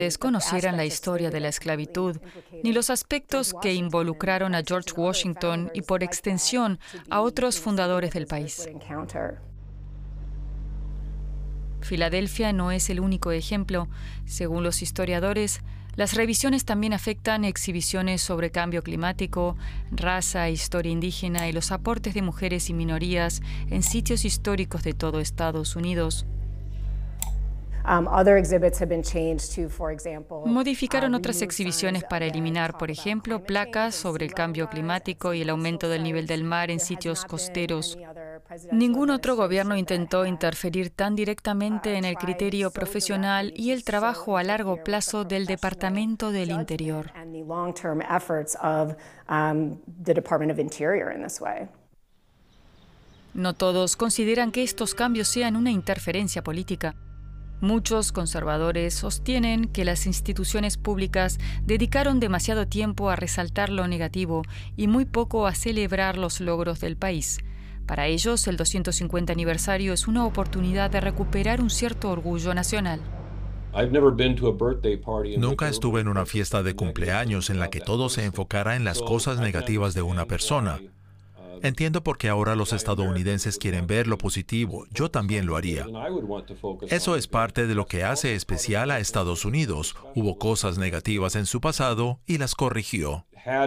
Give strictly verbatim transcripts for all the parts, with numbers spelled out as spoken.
desconocieran la historia de la esclavitud, ni los aspectos que involucraron a George Washington y, por extensión, a otros fundadores del país. Filadelfia no es el único ejemplo. Según los historiadores, las revisiones también afectan exhibiciones sobre cambio climático, raza, historia indígena y los aportes de mujeres y minorías en sitios históricos de todo Estados Unidos. Modificaron otras exhibiciones para eliminar, por ejemplo, placas sobre el cambio climático y el aumento del nivel del mar en sitios costeros. Ningún otro gobierno intentó interferir tan directamente en el criterio profesional y el trabajo a largo plazo del Departamento del Interior. No todos consideran que estos cambios sean una interferencia política. Muchos conservadores sostienen que las instituciones públicas dedicaron demasiado tiempo a resaltar lo negativo y muy poco a celebrar los logros del país. Para ellos, el doscientos cincuenta aniversario es una oportunidad de recuperar un cierto orgullo nacional. Nunca estuve en una fiesta de cumpleaños en la que todo se enfocara en las cosas negativas de una persona. Entiendo por qué ahora los estadounidenses quieren ver lo positivo. Yo también lo haría. Eso es parte de lo que hace especial a Estados Unidos. Hubo cosas negativas en su pasado y las corrigió.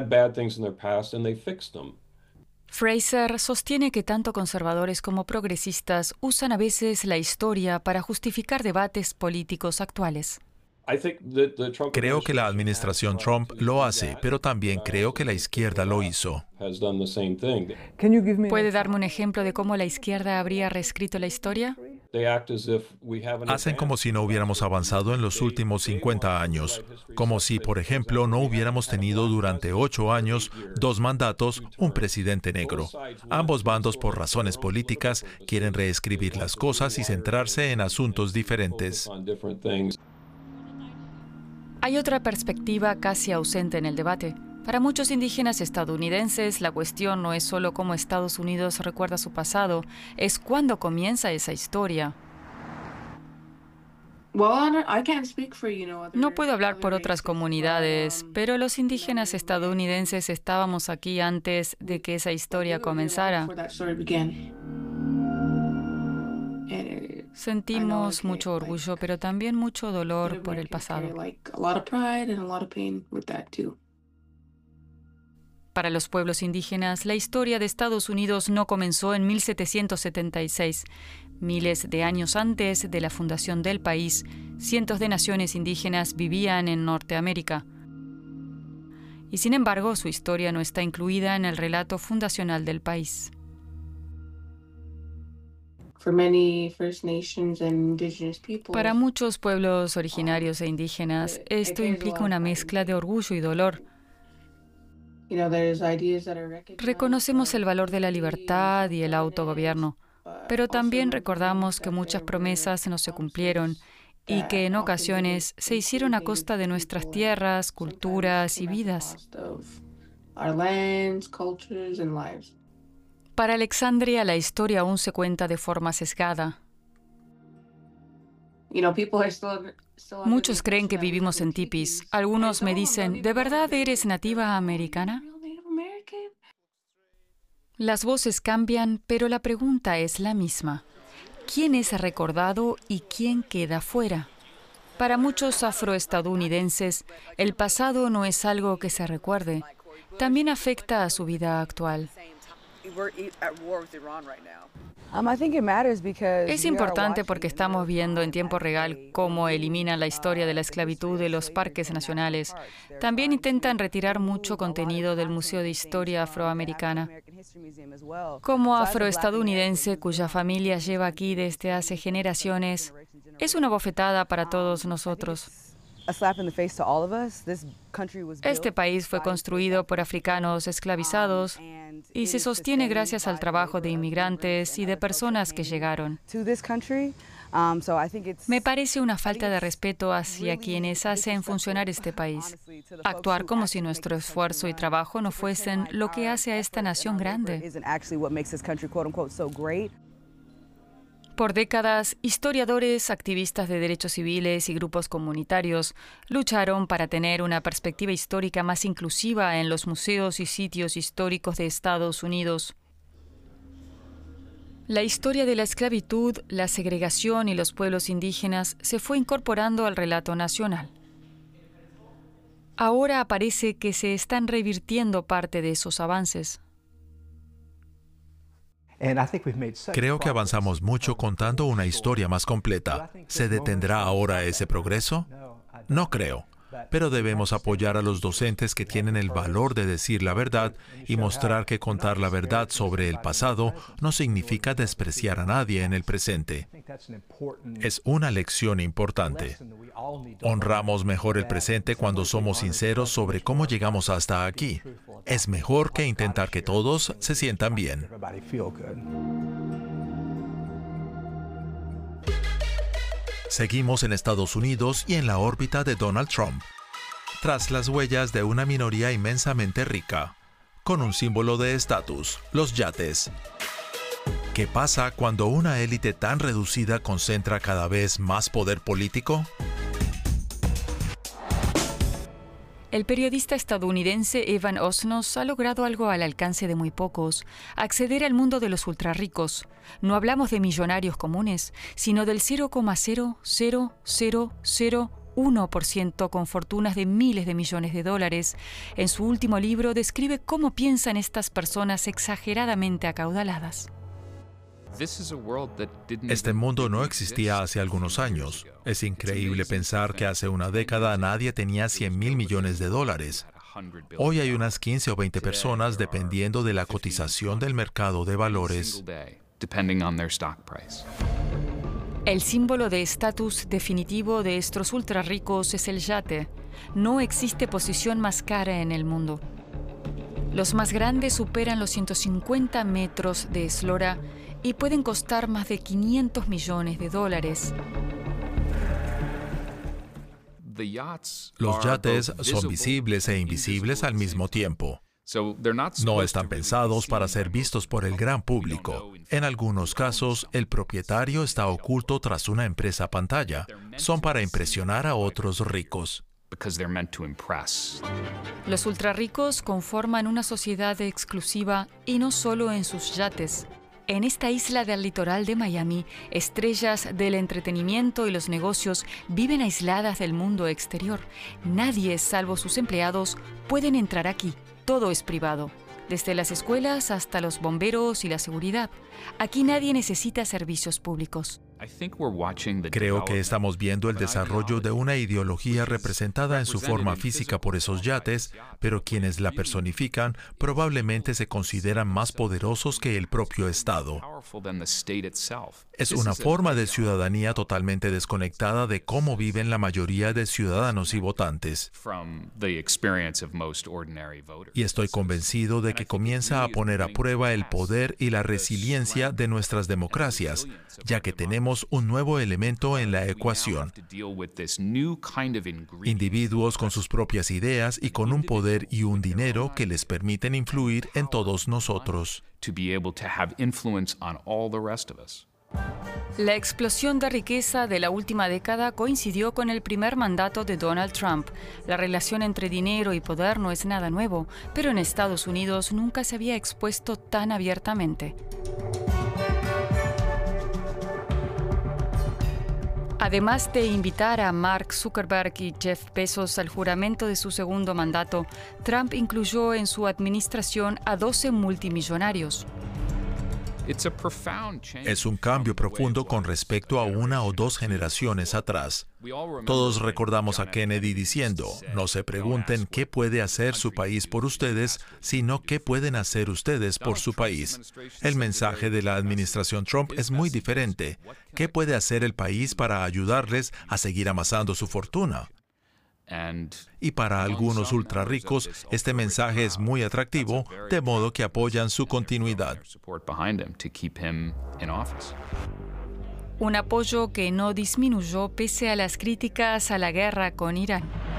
Fraser sostiene que tanto conservadores como progresistas usan a veces la historia para justificar debates políticos actuales. Creo que la administración Trump lo hace, pero también creo que la izquierda lo hizo. ¿Puede darme un ejemplo de cómo la izquierda habría reescrito la historia? Hacen como si no hubiéramos avanzado en los últimos cincuenta años, como si, por ejemplo, no hubiéramos tenido durante ocho años, dos mandatos, un presidente negro. Ambos bandos, por razones políticas, quieren reescribir las cosas y centrarse en asuntos diferentes. Hay otra perspectiva casi ausente en el debate. Para muchos indígenas estadounidenses, la cuestión no es solo cómo Estados Unidos recuerda su pasado, es cuándo comienza esa historia. No puedo hablar por otras comunidades, pero los indígenas estadounidenses estábamos aquí antes de que esa historia comenzara. Sentimos mucho orgullo, pero también mucho dolor por el pasado. Para los pueblos indígenas, la historia de Estados Unidos no comenzó en mil setecientos setenta y seis. Miles de años antes de la fundación del país, cientos de naciones indígenas vivían en Norteamérica. Y sin embargo, su historia no está incluida en el relato fundacional del país. Para muchos pueblos originarios e indígenas, esto implica una mezcla de orgullo y dolor. Reconocemos el valor de la libertad y el autogobierno, pero también recordamos que muchas promesas no se cumplieron y que en ocasiones se hicieron a costa de nuestras tierras, culturas y vidas. Para Alexandria, la historia aún se cuenta de forma sesgada. Muchos creen que vivimos en tipis. Algunos me dicen, ¿de verdad eres nativa americana? Las voces cambian, pero la pregunta es la misma. ¿Quién es recordado y quién queda fuera? Para muchos afroestadounidenses, el pasado no es algo que se recuerde. También afecta a su vida actual. Es importante porque estamos viendo en tiempo real cómo eliminan la historia de la esclavitud de los parques nacionales. También intentan retirar mucho contenido del Museo de Historia Afroamericana. Como afroestadounidense cuya familia lleva aquí desde hace generaciones, es una bofetada para todos nosotros. Este país fue construido por africanos esclavizados y se sostiene gracias al trabajo de inmigrantes y de personas que llegaron. Me parece una falta de respeto hacia quienes hacen funcionar este país. Actuar como si nuestro esfuerzo y trabajo no fuesen lo que hace a esta nación grande. Por décadas, historiadores, activistas de derechos civiles y grupos comunitarios lucharon para tener una perspectiva histórica más inclusiva en los museos y sitios históricos de Estados Unidos. La historia de la esclavitud, la segregación y los pueblos indígenas se fue incorporando al relato nacional. Ahora parece que se están revirtiendo parte de esos avances. Creo que avanzamos mucho contando una historia más completa. ¿Se detendrá ahora ese progreso? No creo. Pero debemos apoyar a los docentes que tienen el valor de decir la verdad y mostrar que contar la verdad sobre el pasado no significa despreciar a nadie en el presente. Es una lección importante. Honramos mejor el presente cuando somos sinceros sobre cómo llegamos hasta aquí. Es mejor que intentar que todos se sientan bien. Seguimos en Estados Unidos y en la órbita de Donald Trump, tras las huellas de una minoría inmensamente rica, con un símbolo de estatus, los yates. ¿Qué pasa cuando una élite tan reducida concentra cada vez más poder político? El periodista estadounidense Evan Osnos ha logrado algo al alcance de muy pocos: acceder al mundo de los ultrarricos. No hablamos de millonarios comunes, sino del cero coma cero cero cero cero uno por ciento con fortunas de miles de millones de dólares. En su último libro describe cómo piensan estas personas exageradamente acaudaladas. Este mundo no existía hace algunos años. Es increíble pensar que hace una década nadie tenía cien mil millones de dólares. Hoy hay unas quince o veinte personas dependiendo de la cotización del mercado de valores. El símbolo de estatus definitivo de estos ultrarricos es el yate. No existe posición más cara en el mundo. Los más grandes superan los ciento cincuenta metros de eslora y pueden costar más de quinientos millones de dólares. Los yates son visibles e invisibles al mismo tiempo. No están pensados para ser vistos por el gran público. En algunos casos, el propietario está oculto tras una empresa pantalla. Son para impresionar a otros ricos. Los ultrarricos conforman una sociedad exclusiva y no solo en sus yates. En esta isla del litoral de Miami, estrellas del entretenimiento y los negocios viven aisladas del mundo exterior. Nadie, salvo sus empleados, pueden entrar aquí. Todo es privado, desde las escuelas hasta los bomberos y la seguridad. Aquí nadie necesita servicios públicos. Creo que estamos viendo el desarrollo de una ideología representada en su forma física por esos yates, pero quienes la personifican probablemente se consideran más poderosos que el propio Estado. Es una forma de ciudadanía totalmente desconectada de cómo viven la mayoría de ciudadanos y votantes. Y estoy convencido de que comienza a poner a prueba el poder y la resiliencia de nuestras democracias, ya que tenemos un nuevo elemento en la ecuación. Individuos con sus propias ideas y con un poder y un dinero que les permiten influir en todos nosotros. La explosión de riqueza de la última década coincidió con el primer mandato de Donald Trump. La relación entre dinero y poder no es nada nuevo, pero en Estados Unidos nunca se había expuesto tan abiertamente. Además de invitar a Mark Zuckerberg y Jeff Bezos al juramento de su segundo mandato, Trump incluyó en su administración a doce multimillonarios. Es un cambio profundo con respecto a una o dos generaciones atrás. Todos recordamos a Kennedy diciendo, no se pregunten qué puede hacer su país por ustedes, sino qué pueden hacer ustedes por su país. El mensaje de la administración Trump es muy diferente. ¿Qué puede hacer el país para ayudarles a seguir amasando su fortuna? Y para algunos ultrarricos, este mensaje es muy atractivo, de modo que apoyan su continuidad. Un apoyo que no disminuyó pese a las críticas a la guerra con Irán.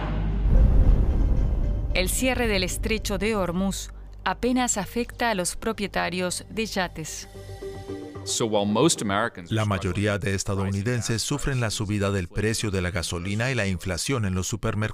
El cierre del estrecho de Hormuz apenas afecta a los propietarios de yates. La mayoría de estadounidenses sufren la subida del precio de la gasolina y la inflación en los supermercados.